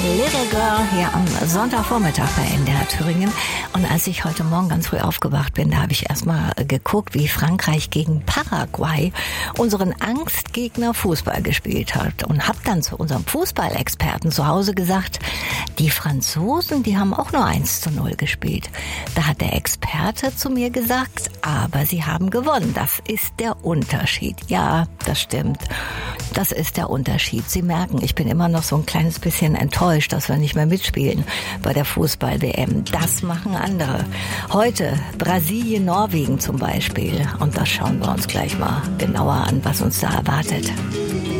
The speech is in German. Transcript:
Little Girl hier am Sonntagvormittag bei NDR Thüringen. Und als ich heute Morgen ganz früh aufgewacht bin, da habe ich erstmal geguckt, wie Frankreich gegen Paraguay unseren Angstgegner Fußball gespielt hat. Und habe dann zu unserem Fußballexperten zu Hause gesagt, die Franzosen, die haben auch nur 1:0 gespielt. Da hat der Experte zu mir gesagt, aber sie haben gewonnen. Das ist der Unterschied. Ja, das stimmt. Das ist der Unterschied. Sie merken, ich bin immer noch so ein kleines bisschen enttäuscht, dass wir nicht mehr mitspielen bei der Fußball-WM. Das machen andere. Heute Brasilien, Norwegen zum Beispiel. Und das schauen wir uns gleich mal genauer an, was uns da erwartet.